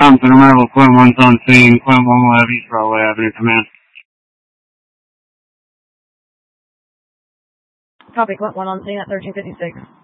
Thompson, Arrival, Quint 1's on scene, Quint 1 will have East Broadway Avenue, command. Copy, Quint 1 on scene at 1356.